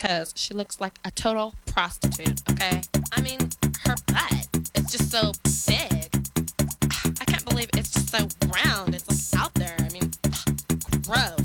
because she looks like a total prostitute, okay? I mean, her butt is just so big. I can't believe it's just so round. It's like out there. I mean, gross.